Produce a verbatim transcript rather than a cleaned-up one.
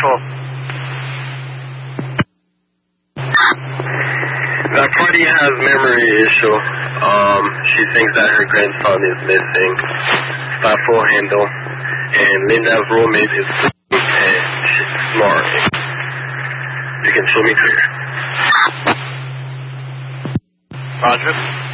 Control. That party has memory issue. Um, she thinks that her grandson is missing. It's not full handle. And Linda's roommate is and she's smart. You can show me clear. Roger.